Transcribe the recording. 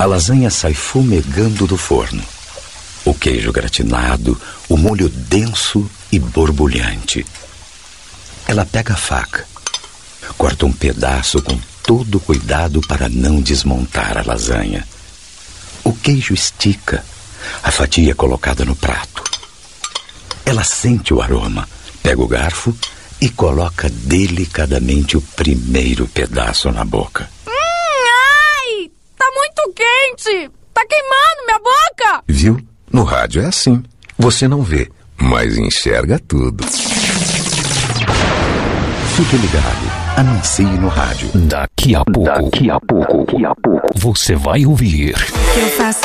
A lasanha sai fumegando do forno. O queijo gratinado, o molho denso e borbulhante. Ela pega a faca, corta um pedaço com todo cuidado para não desmontar a lasanha. O queijo estica, a fatia é colocada no prato. Ela sente o aroma, pega o garfo e coloca delicadamente o primeiro pedaço na boca. Ai! Tá muito quente! Tá queimando minha boca! Viu? No rádio é assim. Você não vê, mas enxerga tudo. Fique ligado. Anuncie no rádio. Daqui a pouco você vai ouvir. Eu faço